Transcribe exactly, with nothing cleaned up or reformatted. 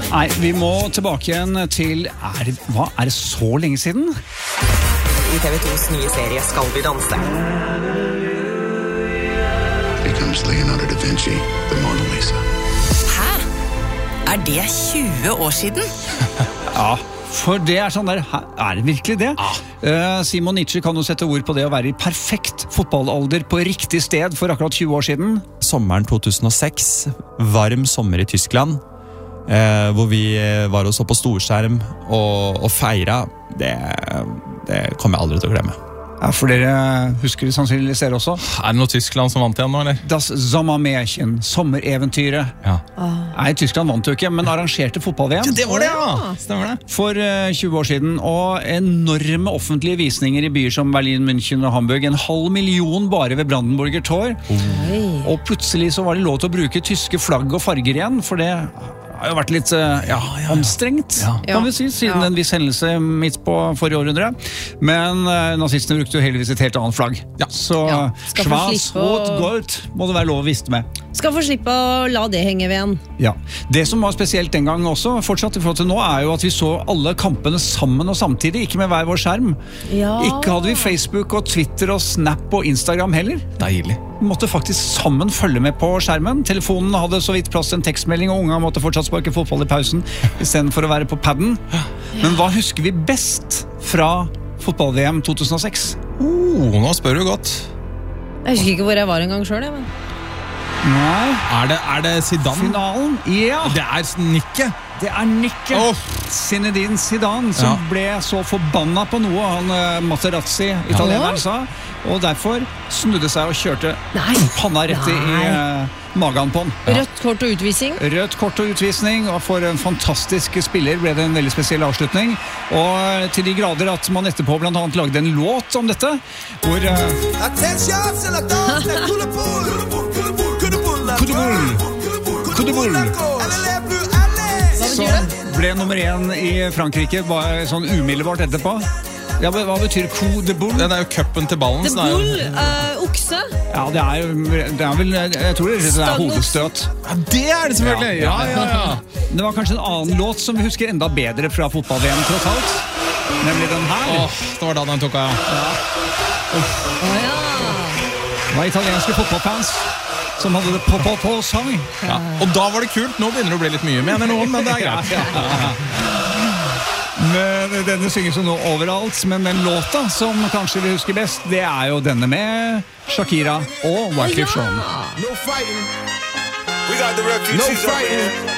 Nei, vi må tilbake igjen til er det, hva, er det så lenge siden? I T V to's nye serie Skal vi danse. Here comes Leonardo da Vinci, the Mona Lisa. Hæ? Er det tjue år siden? Ja, for det er sånn der, er det virkelig det? Ja. Uh, Simon Nietzsche kan jo sette ord på det å være i perfekt fotballalder på riktig sted for akkurat tjue år siden. Sommeren to tusen og seks, varm sommer i Tyskland, eh, hvor vi var og så på storskjerm og, og feira, det, det kommer jeg aldri til å glemme. Ja, for dere husker det sannsynligvis dere også. Er det noe Tyskland som vant igjen nå, eller? Das Sommermärchen, sommereventyret. Ja. Nei, Tyskland vant jo ikke, men arrangerte fotball-V M. Det var det, ja! Stemmer det. For uh, tjue år siden, og enorme offentlige visninger i byer som Berlin, München og Hamburg. En halv million bare ved Brandenburger Tor. Oi. Og plutselig så var det lov til å bruke tyske flagg og farger igjen, for det har jo vært litt uh, ja, anstrengt, Ja. kan vi si, siden Ja. en viss hendelse midt på forrige århundre. Men uh, nazistene brukte jo heldigvis et helt annet flagg. Ja. Så Ja. Skal få Schwarz, slippe å- Rot, Gold må det være lov å viste med. Skal få slippe å la det henge ved en. Ja. Det som var spesielt den gang også, fortsatt i forhold til nå, er jo at vi så alle kampene sammen og samtidig, ikke med hver vår skjerm. Ja. Ikke hadde vi Facebook og Twitter og Snap og Instagram heller. Deilig. Vi måtte faktisk sammen følge med på skjermen. Telefonen hadde så vidt plass til en tekstmelding, og unga måtte fortsatt sparke fotball i pausen i stedet for å være på padden. Men hva husker vi best fra fotball-V M to tusen og seks? Oh, nå spør du godt. Jeg husker ikke hvor jeg var en gang selv, jeg, men... Nei, Er det, er det Zidane? finalen? Ja, Det er Nikke. det er Nikke. Åh. Zinedine Zidane, som Ja. ble så forbanna på noe han eh, Materazzi, italieneren, Ja. sa, og derfor snudde seg og kjørte Nei. panna rett i Nei. eh, magen på han. Rødt kort og utvisning. Rødt kort og utvisning, og for en fantastisk spiller ble det en veldig spesiell avslutning. Og til de grader at man etterpå blant annet lagde en låt om dette, hvor uh, Attention, c'est la danse des coups de boule. Coup de boule, la Coup de boule. Coup Coup de de boule, la boule. gauche. Allez, plus, allez. som ble nummer én i Frankrike bare sånn umiddelbart etterpå. Ja, men hva betyr coup de boule? Det er jo cuppen til ballen. The så det er jo- bull, eh, okse. Ja, det er jo det er vel, jeg tror det er Stang- hodestøt. Ja, det er det selvfølgelig! Ja, ja, ja. Det var kanskje en annen låt som vi husker enda bedre fra fotball-V M tross alt. Nemlig den her. Åh, det var da den tok av, ja. Å ja. Det var italienske fotballfans som hadde det på på på sang. Ja. Og da var det kult. Nå begynner det å bli litt mye, mener noen, men det er greit. Men denne synges jo nå overalt, men den låta som kanskje vi husker best, det er jo denne med Shakira og Wyclef Jean. No fighting. We got the refugees No over fighting. here.